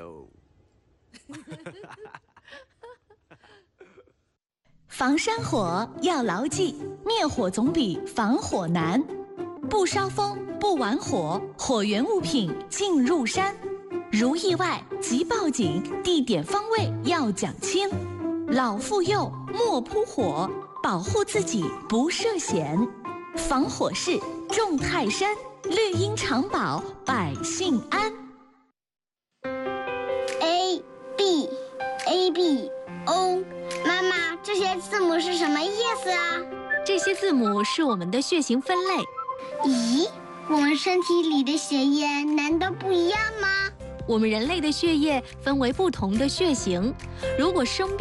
哦。 防山火要牢记，灭火总比防火难。不烧风，不玩火，火源物品进入山。如意外即报警，地点方位要讲清。老妇幼莫扑火，保护自己不涉险。防火势重泰山，绿荫常保百姓安。 A B A B O， 妈妈，这些字母是什么意思啊？ 这些字母是我们的血型分类。 咦，我们身体里的血液难道不一样吗？ 我们人类的血液分为不同的血型，如果生病